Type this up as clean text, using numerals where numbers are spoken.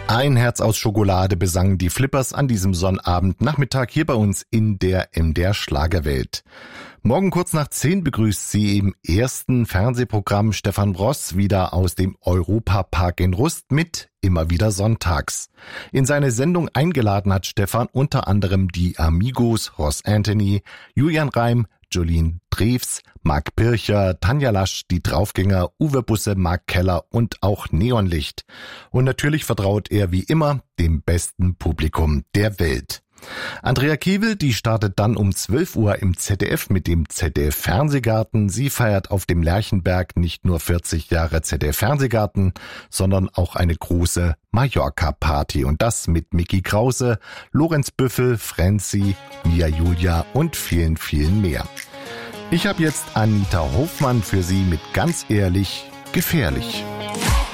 Ein Herz aus Schokolade besangen die Flippers an diesem Sonnabendnachmittag hier bei uns in der MDR Schlagerwelt. Morgen kurz nach 10 begrüßt sie im ersten Fernsehprogramm Stefan Bross wieder aus dem Europapark in Rust mit Immer wieder sonntags. In seine Sendung eingeladen hat Stefan unter anderem die Amigos, Ross Anthony, Julian Reim, Jolene Drews, Marc Pircher, Tanja Lasch, die Draufgänger, Uwe Busse, Mark Keller und auch Neonlicht. Und natürlich vertraut er wie immer dem besten Publikum der Welt. Andrea Kiewel, die startet dann um 12 Uhr im ZDF mit dem ZDF-Fernsehgarten. Sie feiert auf dem Lerchenberg nicht nur 40 Jahre ZDF-Fernsehgarten, sondern auch eine große Mallorca-Party. Und das mit Micky Krause, Lorenz Büffel, Franzi, Mia Julia und vielen, vielen mehr. Ich habe jetzt Anita Hofmann für Sie mit Ganz ehrlich, gefährlich.